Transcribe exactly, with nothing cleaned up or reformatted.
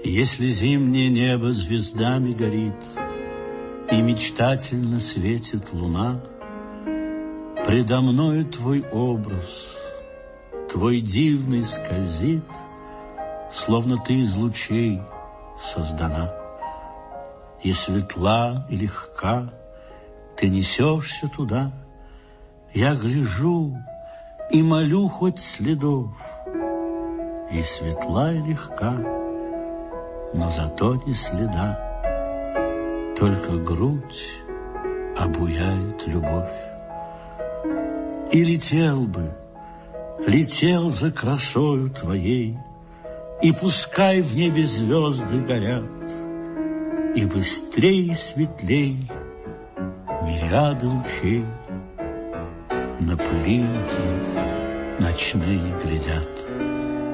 Если зимнее небо звездами горит и мечтательно светит луна, предо мною твой образ, твой дивный скользит, словно ты из лучей создана. И светла, и легка ты несешься туда. Я гляжу и молю хоть следов. И светла, и легка, но зато не следа. Только грудь обуяет любовь. И летел бы, летел за красою твоей, и пускай в небе звезды горят, и быстрей и светлей мириады лучей на пылинки ночные глядят.